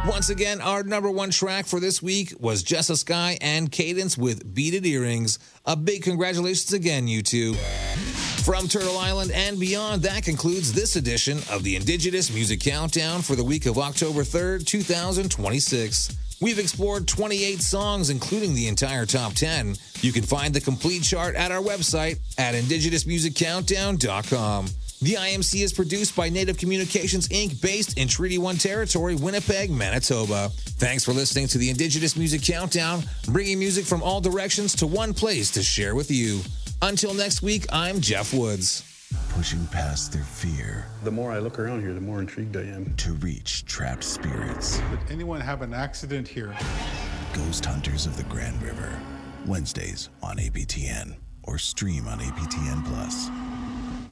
Once again, our number one track for this week was Jessa Sky and Cadence with Beaded Earrings. A big congratulations again, you two. From Turtle Island and beyond, that concludes this edition of the Indigenous Music Countdown for the week of October 3rd, 2026. We've explored 28 songs, including the entire top 10. You can find the complete chart at our website at indigenousmusiccountdown.com. The IMC is produced by Native Communications, Inc., based in Treaty 1 territory, Winnipeg, Manitoba. Thanks for listening to the Indigenous Music Countdown, bringing music from all directions to one place to share with you. Until next week, I'm Jeff Woods. Pushing past their fear. The more I look around here, the more intrigued I am. To reach trapped spirits. Did anyone have an accident here? Ghost Hunters of the Grand River. Wednesdays on APTN or stream on APTN+.